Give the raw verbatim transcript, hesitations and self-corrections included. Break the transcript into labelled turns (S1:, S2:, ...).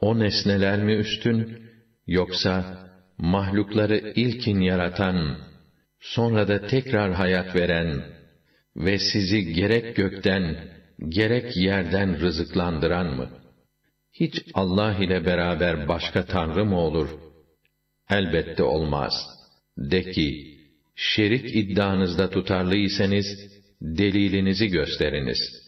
S1: o nesneler mi üstün, yoksa mahlukları ilkin yaratan, sonra da tekrar hayat veren ve sizi gerek gökten, gerek yerden rızıklandıran mı? Hiç Allah ile beraber başka tanrı mı olur? Elbette olmaz. De ki, şerik iddianızda tutarlıysanız, delilinizi gösteriniz.